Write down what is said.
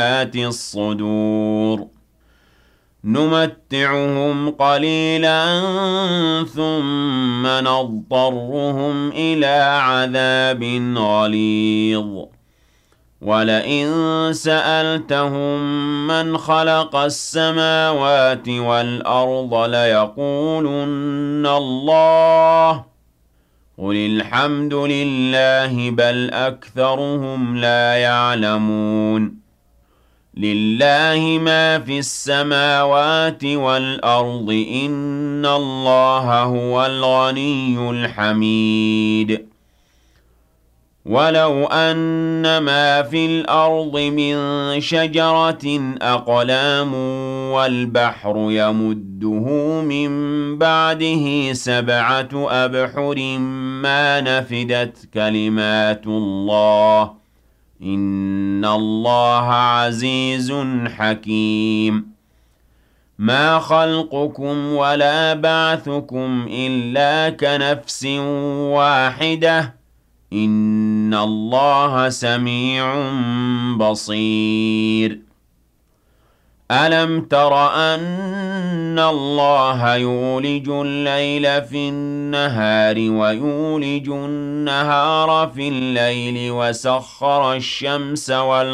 ذات الصدور نمتعهم قليلا ثم نضطرهم إلى عذاب غليظ ولئن سألتهم من خلق السماوات والأرض ليقولن الله قل الحمد لله بل أكثرهم لا يعلمون لله ما في السماوات والأرض إن الله هو الغني الحميد ولو أن ما في الأرض من شجرة أقلام والبحر يمده من بعده 7 أبحر ما نفدت كلمات الله إن الله عزيز حكيم ما خلقكم ولا بعثكم إلا كنفس واحدة إن الله سميع بصير ألم تر أن الله يولج الليل في النهار ويولج النهار في الليل وسخر الشمس والقمر